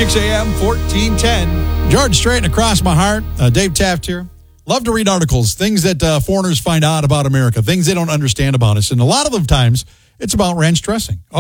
6 a.m., 1410. George Strait across my heart. Dave Taft here. Love to read articles, things that foreigners find out about America, things they don't understand about us. And a lot of the times, it's about ranch dressing.